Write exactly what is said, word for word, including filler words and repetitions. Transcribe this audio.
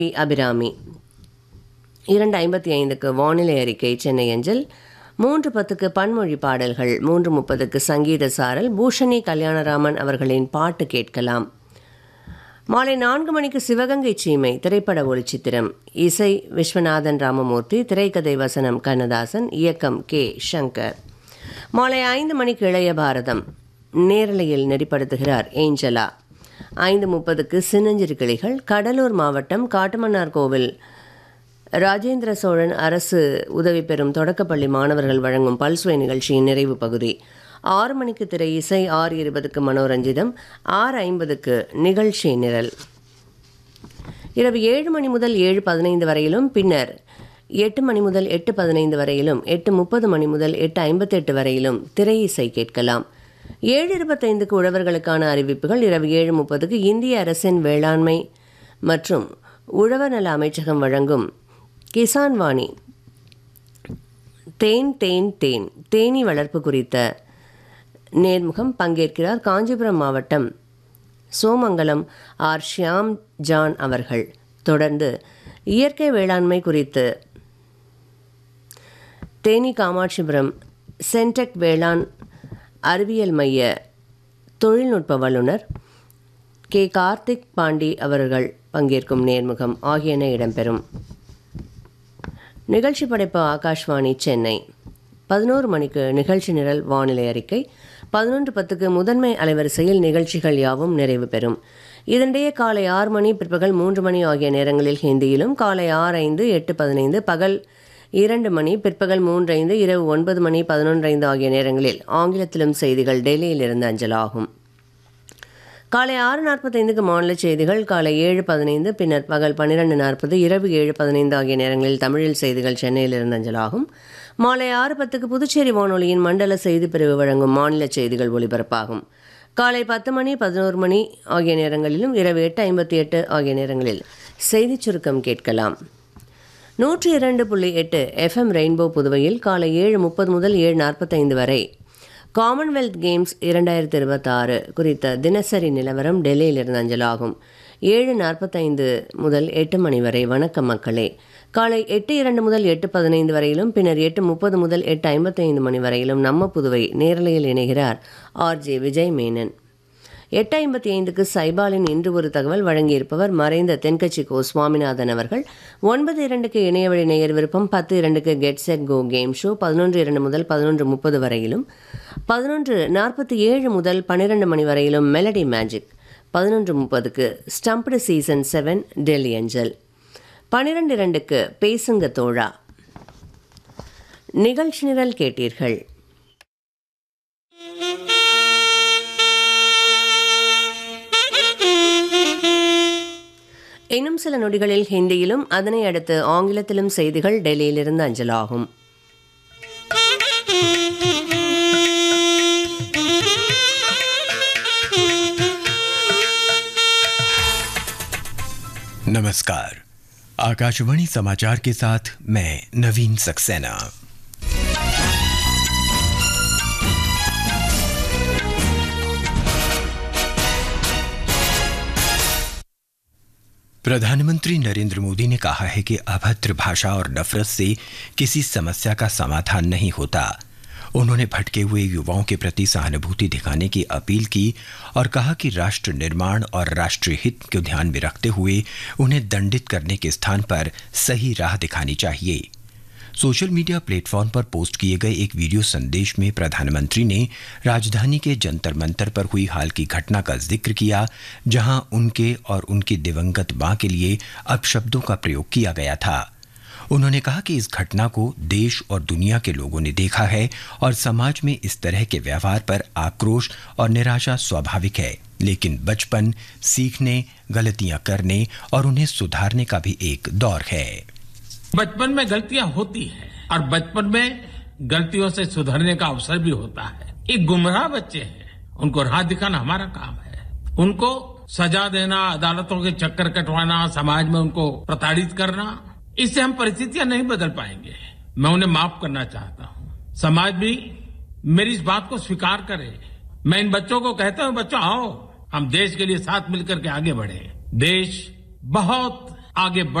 அபிராமி. இரண்டு ஐம்பத்தி ஐந்துக்கு வானிலை அறிக்கை சென்னை அஞ்சல். மூன்று பத்துக்கு பன்மொழி பாடல்கள். மூன்று முப்பதுக்கு சங்கீத சாரல். பூஷணி கல்யாணராமன் அவர்களின் பாட்டு கேட்கலாம். மாலை நான்கு மணிக்கு சிவகங்கை சீமை திரைப்பட ஒளிச்சித்திரம். இசை விஸ்வநாதன் ராமமூர்த்தி. திரைக்கதை வசனம் கண்ணதாசன். இயக்கம் கே சங்கர். மாலை ஐந்து மணிக்கு இளைய பாரதம் நேரலையில் நெறிப்படுத்துகிறார் ஏஞ்சலா. ஐந்து முப்பதுக்கு சின்னஞ்சிறு கிளிகள். கடலூர் மாவட்டம் காட்டுமன்னார் கோவில் ராஜேந்திர சோழன் அரசு உதவி பெறும் தொடக்கப்பள்ளி மாணவர்கள் வழங்கும் பல்சுவை நிகழ்ச்சியின் நிறைவு பகுதி. ஆறு மணிக்கு திரை இசை. ஆறு இருபதுக்கு மனோரஞ்சிதம். ஆறு ஐம்பதுக்கு நிகழ்ச்சி நிரல். இரவு ஏழு மணி முதல் ஏழு பதினைந்து வரையிலும், பின்னர் எட்டு மணி முதல் எட்டு பதினைந்து வரையிலும், எட்டு முப்பது மணி முதல் எட்டு ஐம்பத்தெட்டு வரையிலும் திரை இசை கேட்கலாம். ஏழு இருபத்தைந்துக்கு உழவர்களுக்கான அறிவிப்புகள். இரவு ஏழு முப்பதுக்கு இந்திய அரசின் வேளாண்மை மற்றும் உழவர் நல அமைச்சகம் வழங்கும் கிசான் வாணி தேன் தேன் தேன் தேனீ வளர்ப்பு குறித்த நேர்முகம். பங்கேற்கிறார் காஞ்சிபுரம் மாவட்டம் சோமங்கலம் ஆர் ஷியாம் ஜான் அவர்கள். தொடர்ந்து இயற்கை வேளாண்மை குறித்து தேனி காமாட்சிபுரம் சென்டெக் வேளாண் அறிவியல் மைய தொழில்நுட்ப வல்லுநர் கே கார்த்திக் பாண்டி அவர்கள் பங்கேற்கும் நேர்முகம் ஆகியன இடம்பெறும். நிகழ்ச்சி படைப்பு ஆகாஷ்வாணி சென்னை. பதினோரு மணிக்கு நிகழ்ச்சி நிரல் வானிலை அறிக்கை. பதினொன்று பத்துக்கு முதன்மை அலைவரிசையில் நிகழ்ச்சிகள் யாவும் நிறைவு பெறும். இதனிடையே காலை ஆறு மணி பிற்பகல் மூன்று மணி ஆகிய நேரங்களில் ஹிந்தியிலும், காலை ஆறு ஐந்து எட்டு பதினைந்து பகல் இரண்டு மணி பிற்பகல் மூன்று ஐந்து இரவு ஒன்பது மணி பதினொன்று ஐந்து ஆகிய நேரங்களில் ஆங்கிலத்திலும் செய்திகள் டெல்லியிலிருந்து அஞ்சலாகும். காலை ஆறு நாற்பத்தைந்துக்கு மாநில செய்திகள். காலை ஏழு பதினைந்து பின்னர் பகல் பன்னிரெண்டு நாற்பது இரவு ஏழு பதினைந்து ஆகிய நேரங்களில் தமிழில் செய்திகள் சென்னையிலிருந்து அஞ்சலாகும். மாலை ஆறு பத்துக்கு புதுச்சேரி வானொலியின் மண்டல செய்திப்பிரிவு வழங்கும் மாநில செய்திகள் ஒலிபரப்பாகும். காலை பத்து மணி பதினோரு மணி ஆகிய நேரங்களிலும், இரவு எட்டு ஐம்பத்தி எட்டு ஆகிய நேரங்களில் செய்திச் சுருக்கம் கேட்கலாம். நூற்றி இரண்டு புள்ளி எட்டு எஃப்எம் ரெயின்போ புதுவையில் காலை ஏழு முப்பது முதல் ஏழு நாற்பத்தைந்து வரை காமன்வெல்த் கேம்ஸ் இரண்டாயிரத்தி இருபத்தாறு குறித்த தினசரி நிலவரம் டெல்லியிலிருந்து அஞ்சலாகும். ஏழு நாற்பத்தைந்து முதல் எட்டு மணி வரை வணக்கம் மக்களே. காலை எட்டு இரண்டு முதல் எட்டு பதினைந்து வரையிலும், பின்னர் எட்டு முப்பது முதல் எட்டு ஐம்பத்தைந்து மணி வரையிலும் நம்ம புதுவை நேரலையில் இணைகிறார் ஆர் ஜே விஜய் மேனன். எட்டு ஐம்பத்தி ஐந்துக்கு சைபாலின் இன்று ஒரு தகவல் வழங்கியிருப்பவர் மறைந்த தென்கட்சி கோ சுவாமிநாதன் அவர்கள். ஒன்பது இரண்டுக்கு இணையவழி நேயர் விருப்பம். பத்து இரண்டுக்கு get set go game show. பதினொன்று இரண்டு முதல் பதினொன்று முப்பது வரையிலும், பதினொன்று நாற்பத்தி ஏழு முதல் பன்னிரெண்டு மணி வரையிலும் மெலடி மேஜிக். பதினொன்று முப்பதுக்கு ஸ்டம்ப்டு சீசன் செவன் டெல்லி அஞ்சல். பன்னிரெண்டு இரண்டுக்கு பேசுங்க தோழா. நிகழ்ச்சி நிரல் கேட்டீர்கள். இன்னும் சில நொடிகளில் ஹிந்தியிலும், அதனை அடுத்து ஆங்கிலத்திலும் செய்திகள் டெல்லியிலிருந்து அஞ்சலாகும். नमस्कार, आकाशवाणी समाचार के साथ मैं नवीन सक्सेना। प्रधानमंत्री नरेंद्र मोदी ने कहा है कि अभद्र भाषा और नफरत से किसी समस्या का समाधान नहीं होता। उन्होंने भटके हुए युवाओं के प्रति सहानुभूति दिखाने की अपील की और कहा कि राष्ट्र निर्माण और राष्ट्रीय हित को ध्यान में रखते हुए उन्हें दंडित करने के स्थान पर सही राह दिखानी चाहिए। सोशल मीडिया प्लेटफॉर्म पर पोस्ट किए गए एक वीडियो संदेश में प्रधानमंत्री ने राजधानी के जंतर मंतर पर हुई हाल की घटना का जिक्र किया, जहां उनके और उनकी दिवंगत मां के लिए अपशब्दों का प्रयोग किया गया था। उन्होंने कहा कि इस घटना को देश और दुनिया के लोगों ने देखा है और समाज में इस तरह के व्यवहार पर आक्रोश और निराशा स्वाभाविक है, लेकिन बचपन सीखने, गलतियां करने और उन्हें सुधारने का भी एक दौर है। बचपन में गलतियां होती हैं और बचपन में गलतियों से सुधरने का अवसर भी होता है। एक गुमराह बच्चे हैं, उनको राह दिखाना हमारा काम है। उनको सजा देना, अदालतों के चक्कर कटवाना, समाज में उनको प्रताड़ित करना, इससे हम परिस्थितियां नहीं बदल पाएंगे। मैं उन्हें माफ करना चाहता हूं। समाज भी मेरी इस बात को स्वीकार करे। मैं इन बच्चों को कहता हूं, बच्चों आओ, हम देश के लिए साथ मिलकर के आगे बढ़े। देश बहुत आगे बढ़